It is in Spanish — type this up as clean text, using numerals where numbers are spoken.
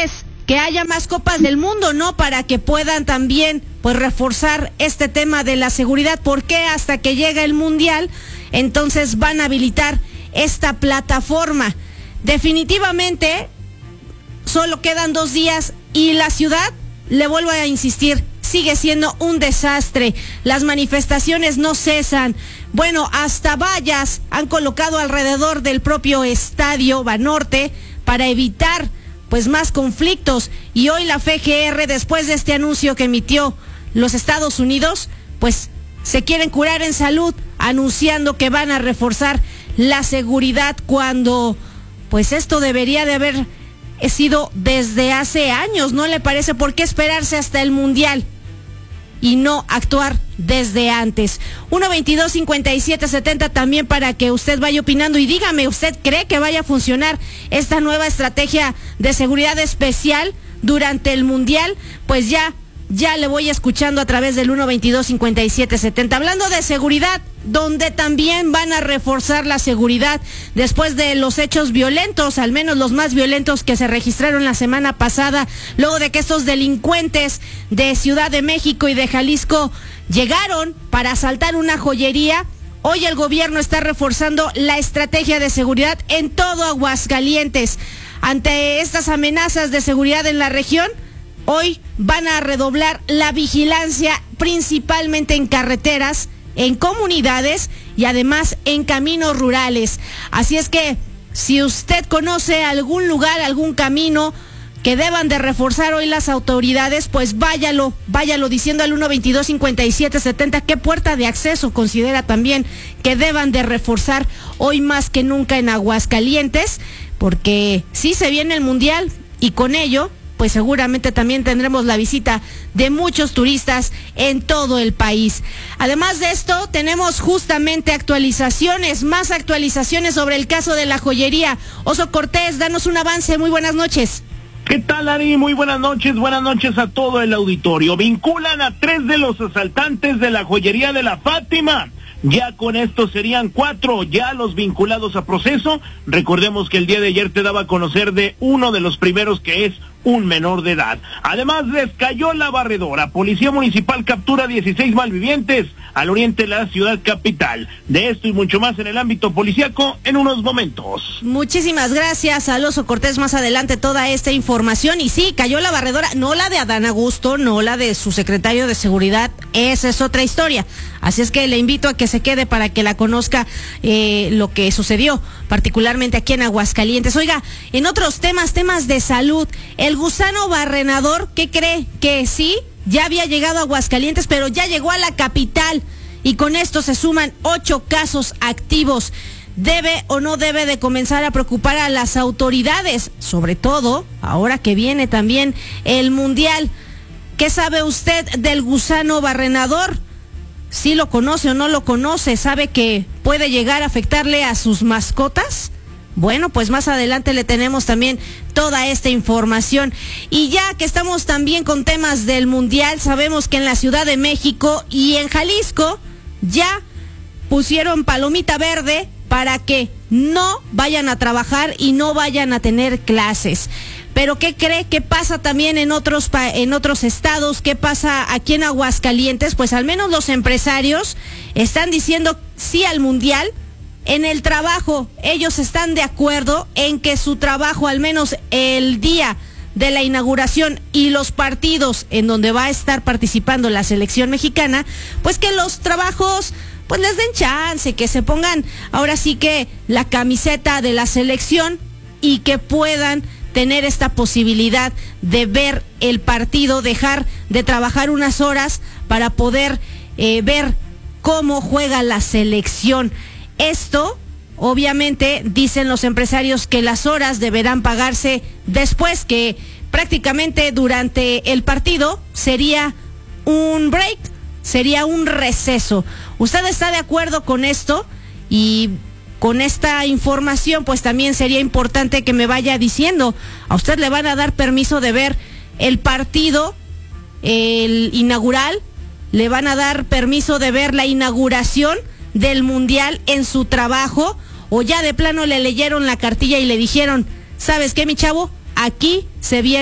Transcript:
pues que haya más copas del mundo, ¿no? Para que puedan también pues reforzar este tema de la seguridad. ¿Por qué? Hasta que llegue el Mundial, entonces van a habilitar esta plataforma. Definitivamente solo quedan 2 días y la ciudad, le vuelvo a insistir, sigue siendo un desastre. Las manifestaciones no cesan. Bueno, hasta vallas han colocado alrededor del propio estadio Banorte para evitar pues más conflictos. Y hoy la FGR, después de este anuncio que emitió los Estados Unidos, pues se quieren curar en salud, anunciando que van a reforzar la seguridad, cuando pues esto debería de haber sido desde hace años. ¿No le parece? ¿Por qué esperarse hasta el Mundial y no actuar desde antes? 1-22-57-70 también para que usted vaya opinando y dígame, ¿usted cree que vaya a funcionar esta nueva estrategia de seguridad especial durante el Mundial? Pues ya le voy escuchando a través del 1-22-57-70. Hablando de seguridad, donde también van a reforzar la seguridad después de los hechos violentos, al menos los más violentos que se registraron la semana pasada, luego de que estos delincuentes de Ciudad de México y de Jalisco llegaron para asaltar una joyería. Hoy el gobierno está reforzando la estrategia de seguridad en todo Aguascalientes. Ante estas amenazas de seguridad en la región, hoy van a redoblar la vigilancia, principalmente en carreteras, en comunidades y además en caminos rurales. Así es que si usted conoce algún lugar, algún camino que deban de reforzar hoy las autoridades, pues váyalo diciendo al 1-22-57-70 qué puerta de acceso considera también que deban de reforzar hoy más que nunca en Aguascalientes, porque sí se viene el Mundial y con ello pues seguramente también tendremos la visita de muchos turistas en todo el país. Además de esto, tenemos justamente más actualizaciones sobre el caso de la joyería. Oso Cortés, danos un avance. Muy buenas noches. ¿Qué tal, Ari? Muy buenas noches a todo el auditorio. Vinculan a 3 de los asaltantes de la joyería de la Fátima. Ya con esto serían 4 ya los vinculados a proceso. Recordemos que el día de ayer te daba a conocer de uno de los primeros, que es un menor de edad. Además, les cayó la barredora. Policía Municipal captura 16 malvivientes al oriente de la ciudad capital. De esto y mucho más en el ámbito policíaco en unos momentos. Muchísimas gracias al Oso Cortés. Más adelante toda esta información. Y sí, cayó la barredora, no la de Adán Augusto, no la de su secretario de seguridad. Esa es otra historia. Así es que le invito a que se quede para que la conozca, lo que sucedió, particularmente aquí en Aguascalientes. Oiga, en otros temas de salud, el gusano barrenador, ¿qué cree? Que sí, ya había llegado a Aguascalientes, pero ya llegó a la capital y con esto se suman 8 casos activos. ¿Debe o no debe de comenzar a preocupar a las autoridades? Sobre todo, ahora que viene también el Mundial. ¿Qué sabe usted del gusano barrenador? ¿Sí lo conoce o no lo conoce? ¿Sabe que puede llegar a afectarle a sus mascotas? Bueno, pues más adelante le tenemos también toda esta información. Y ya que estamos también con temas del Mundial, sabemos que en la Ciudad de México y en Jalisco ya pusieron palomita verde para que no vayan a trabajar y no vayan a tener clases. Pero ¿qué cree que pasa también en otros estados? ¿Qué pasa aquí en Aguascalientes? Pues al menos los empresarios están diciendo sí al Mundial. En el trabajo, ellos están de acuerdo en que su trabajo, al menos el día de la inauguración y los partidos en donde va a estar participando la selección mexicana, pues que los trabajos pues les den chance, que se pongan ahora sí que la camiseta de la selección y que puedan tener esta posibilidad de ver el partido, dejar de trabajar unas horas para poder ver cómo juega la selección. Esto, obviamente, dicen los empresarios que las horas deberán pagarse después, que prácticamente durante el partido sería un break, sería un receso. ¿Usted está de acuerdo con esto? Y con esta información, pues también sería importante que me vaya diciendo, ¿a usted le van a dar permiso de ver el partido, el inaugural? ¿Le van a dar permiso de ver la inauguración del Mundial en su trabajo? ¿O ya de plano le leyeron la cartilla y le dijeron, ¿sabes qué, mi chavo? Aquí se viene